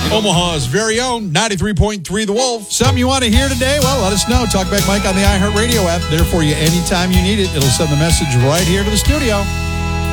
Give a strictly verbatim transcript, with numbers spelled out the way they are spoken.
Omaha's very own ninety-three point three The Wolf. Something you want to hear today? Well, let us know. Talkback Mike on the iHeartRadio app. There for you anytime you need it. It'll send the message right here to the studio.